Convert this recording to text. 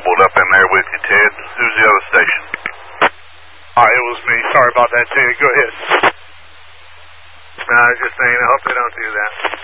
garbled up in there with you, Ted. Who's the other station? It was me. Sorry about that, Ted. Go ahead. No, I was just saying, I hope they don't do that.